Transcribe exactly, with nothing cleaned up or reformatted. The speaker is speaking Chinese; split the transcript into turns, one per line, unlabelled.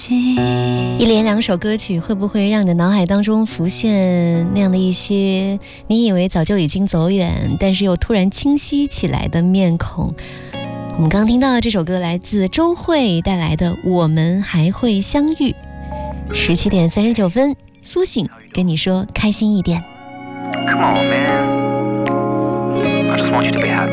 一连两首歌曲会不会让你的脑海当中浮现那样的一些你以为早就已经走远但是又突然清晰起来的面孔？我们刚听到的这首歌来自周蕙带来的《我们还会相遇》。十七点三十九分，苏醒跟你说开心一点。
Come on, man. I just want you to be happy.